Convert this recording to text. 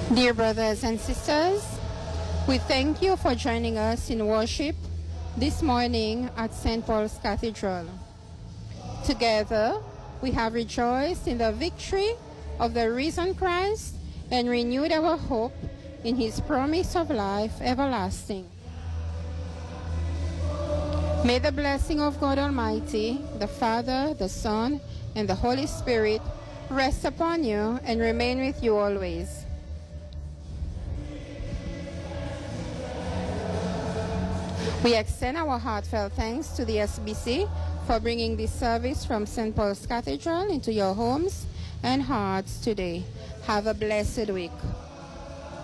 Dear brothers and sisters, we thank you for joining us in worship this morning at St. Paul's Cathedral. Together, we have rejoiced in the victory of the risen Christ and renewed our hope in his promise of life everlasting. May the blessing of God Almighty, the Father, the Son, and the Holy Spirit rest upon you and remain with you always. We extend our heartfelt thanks to the SBC for bringing this service from St. Paul's Cathedral into your homes and hearts today. Have a blessed week.